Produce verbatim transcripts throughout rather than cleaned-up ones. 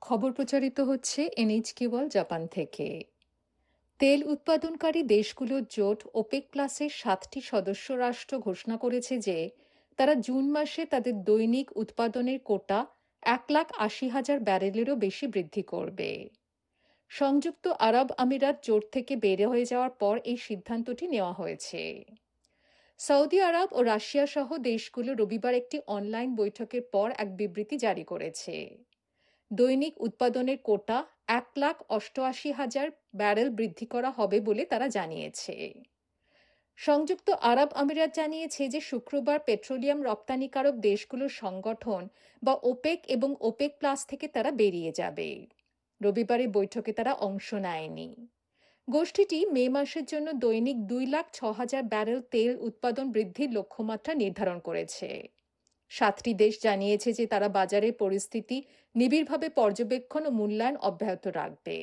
খবর প্রচারিত হচ্ছে এনএইচকে ওয়ার্ল্ড জাপান থেকে। তেল উৎপাদনকারী দেশগুলোর জোট ওপেক প্লাসের সাতটি সদস্য রাষ্ট্র ঘোষণা করেছে যে তারা জুন মাসে তাদের দৈনিক উৎপাদনের কোটা এক লাখ আশি হাজার ব্যারেলেরও বেশি বৃদ্ধি করবে। সংযুক্ত আরব আমিরাত জোট থেকে বের হয়ে যাওয়ার পর এই সিদ্ধান্তটি নেওয়া হয়েছে। সৌদি আরব ও রাশিয়া সহ দেশগুলো রবিবার একটি অনলাইন বৈঠকের পর এক বিবৃতি জারি করেছে। দৈনিক উৎপাদনের কোটা এক লাখ অষ্টআশি হাজার ব্যারেল বৃদ্ধি করা হবে বলে তারা জানিয়েছে। সংযুক্ত আরব আমিরাত জানিয়েছে যে শুক্রবার পেট্রোলিয়াম রপ্তানিকারক দেশগুলোর সংগঠন বা ওপেক এবং ওপেক প্লাস থেকে তারা বেরিয়ে যাবে। রবিবারের বৈঠকে তারা অংশ নেয়নি। গোষ্ঠীটি মে মাসের জন্য দৈনিক দুই লাখ ছ হাজার ব্যারেল তেল উৎপাদন বৃদ্ধির লক্ষ্যমাত্রা নির্ধারণ করেছে। সাতটি দেশ জানিয়েছে যে তারা বাজারের পরিস্থিতি নিবিড়ভাবে পর্যবেক্ষণ ও মূল্যায়ন অব্যাহত রাখবে।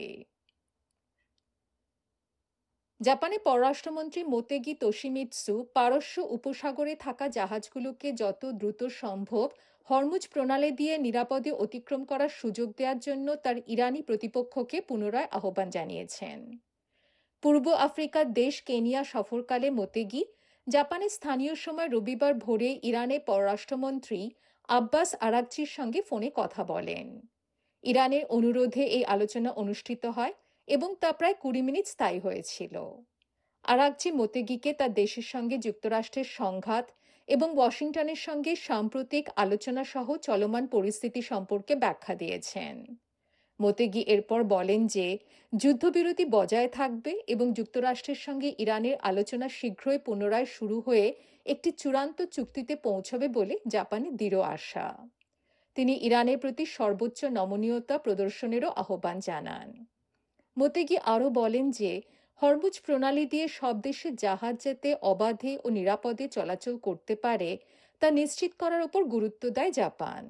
জাপানের পররাষ্ট্রমন্ত্রী মোতেগি তোশিমিৎসু পারস্য উপসাগরে থাকা জাহাজগুলোকে যত দ্রুত সম্ভব হরমুজ প্রণালী দিয়ে নিরাপদে অতিক্রম করার সুযোগ দেওয়ার জন্য তার ইরানি প্রতিপক্ষকে পুনরায় আহ্বান জানিয়েছেন। পূর্ব আফ্রিকার দেশ কেনিয়া সফরকালে মোতেগি জাপানের স্থানীয় সময় রবিবার ভোরে ইরানের পররাষ্ট্রমন্ত্রী আব্বাস আরাগচির সঙ্গে ফোনে কথা বলেন। ইরানের অনুরোধে এই আলোচনা অনুষ্ঠিত হয় এবং তা প্রায় কুড়ি মিনিট স্থায়ী হয়েছিল। আরাগচি মোতেগিকে তার দেশের সঙ্গে যুক্তরাষ্ট্রের সংঘাত এবং ওয়াশিংটনের সঙ্গে সাম্প্রতিক আলোচনা সহ চলমান পরিস্থিতি সম্পর্কে ব্যাখ্যা দিয়েছেন। মোতেগি এরপর বলেন যে যুদ্ধবিরতি বজায় থাকবে এবং যুক্তরাষ্ট্রের সঙ্গে ইরানের আলোচনা শীঘ্রই পুনরায় শুরু হয়ে একটি চূড়ান্ত চুক্তিতে পৌঁছবে বলে জাপানের দৃঢ় আশা। তিনি ইরানের প্রতি সর্বোচ্চ নমনীয়তা প্রদর্শনেরও আহ্বান জানান। মোতেগি আরও বলেন যে হরমুজ প্রণালী দিয়ে সব দেশের জাহাজ যাতে অবাধে ও নিরাপদে চলাচল করতে পারে তা নিশ্চিত করার উপর গুরুত্ব দেয় জাপান।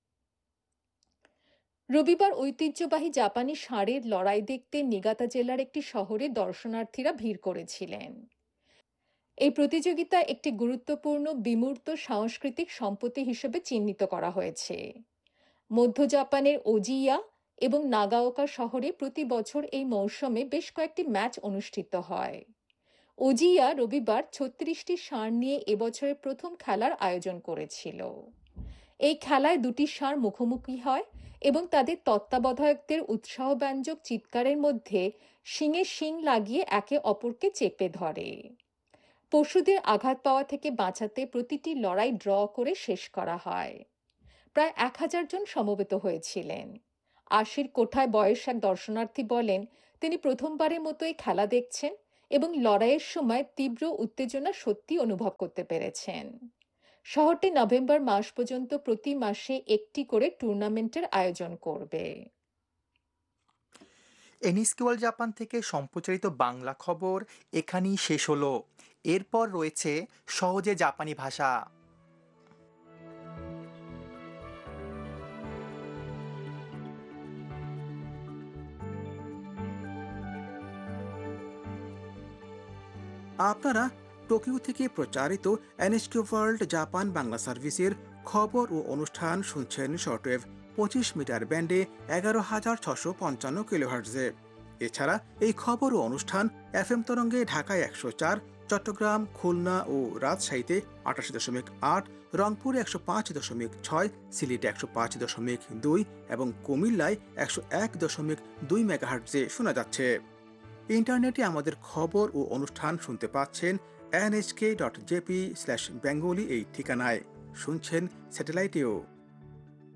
রবিবার ঐতিহ্যবাহী জাপানি ষাঁড়ের লড়াই দেখতে নিগাতা জেলার একটি শহরে দর্শনার্থীরা ভিড় করেছিলেন। এই প্রতিযোগিতা একটি গুরুত্বপূর্ণ বিমূর্ত সাংস্কৃতিক সম্পত্তি হিসেবে চিহ্নিত করা হয়েছে। মধ্য জাপানের ওজিয়া এবং নাগাওকা শহরে প্রতি বছর এই মৌসুমে বেশ কয়েকটি ম্যাচ অনুষ্ঠিত হয়। ওজিয়া রবিবার ছত্রিশটি ষাঁড় নিয়ে এবছরের প্রথম খেলার আয়োজন করেছিল। এই খেলায় দুটি ষাঁড় মুখোমুখি হয় এবং তাদের তত্ত্বাবধায়কদের উৎসাহব্যঞ্জক চিৎকারের মধ্যে শিংয়ে শিং লাগিয়ে একে অপরকে চেপে ধরে। পশুদের আঘাত পাওয়া থেকে বাঁচাতে প্রতিটি লড়াই ড্র করে শেষ করা হয়। প্রায় এক হাজার জন সমবেত হয়েছিলেন। আশির কোঠায় বয়স এক দর্শনার্থী বলেন তিনি প্রথমবারের মতো এই খেলা দেখছেন এবং লড়াইয়ের সময় তীব্র উত্তেজনা সত্যি অনুভব করতে পেরেছেন। শহরটি নভেম্বর মাস পর্যন্ত প্রতি মাসে একটি করে টুর্নামেন্টের আয়োজন করবে। এনএইচকে ওয়ার্ল্ড জাপান থেকে সম্প্রচারিত বাংলা খবর এখানেই শেষ হলো। এরপর রয়েছে সহজে জাপানি ভাষা। আপনারা টোকিও থেকে প্রচারিত এনএইচকে ওয়ার্ল্ড জাপান বাংলা সার্ভিসের খবর ও অনুষ্ঠান শুনছেন শর্টওয়েভ পঁচিশ মিটার ব্যান্ডে এগারো হাজার ছশো পঞ্চান্ন কিলোহার্টজে। এছাড়া এই খবর ও অনুষ্ঠান এফএম তরঙ্গে ঢাকায় একশো চার, চট্টগ্রাম, খুলনা ও রাজশাহীতে আটাশি দশমিক আট, রংপুরে একশো পাঁচ দশমিক ছয়, সিলেটে একশো পাঁচ দশমিক দুই এবং কুমিল্লায় একশো এক দশমিক দুই মেগাহার্টজে শোনা যাচ্ছে। ইন্টারনেটে আমাদের খবর ও অনুষ্ঠান শুনতে পাচ্ছেন NHK dot JP slash Bengali এই ঠিকানায়। শুনছেন স্যাটেলাইটেও।